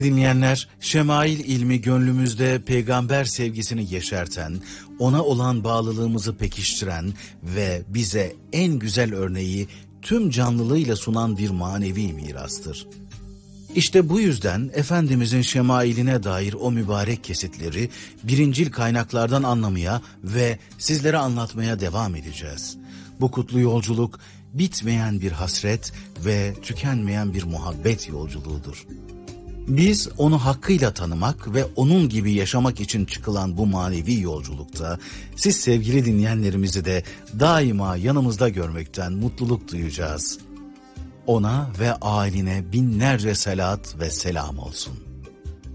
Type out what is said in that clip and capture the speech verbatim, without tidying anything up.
Dinleyenler, Şemail ilmi gönlümüzde peygamber sevgisini yeşerten, ona olan bağlılığımızı pekiştiren ve bize en güzel örneği tüm canlılığıyla sunan bir manevi mirastır. İşte bu yüzden Efendimizin şemailine dair o mübarek kesitleri birincil kaynaklardan anlamaya ve sizlere anlatmaya devam edeceğiz. Bu kutlu yolculuk bitmeyen bir hasret ve tükenmeyen bir muhabbet yolculuğudur. Biz onu hakkıyla tanımak ve onun gibi yaşamak için çıkılan bu manevi yolculukta siz sevgili dinleyenlerimizi de daima yanımızda görmekten mutluluk duyacağız. Ona ve ailine binlerce selat ve selam olsun.